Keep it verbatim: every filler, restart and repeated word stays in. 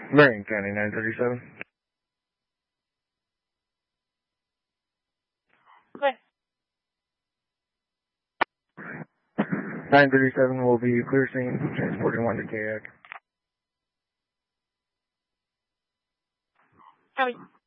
Marion County nine thirty-seven. Okay. nine thirty-seven will be clear scene, transporting one to K A C. Copy.